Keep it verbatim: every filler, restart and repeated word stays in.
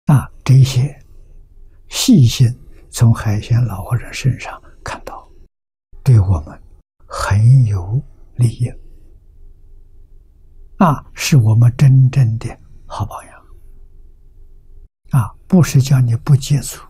啊，这些细心从海鲜老和尚身上看到，对我们很有利益啊，是我们真正的好榜样啊！不是叫你不接触，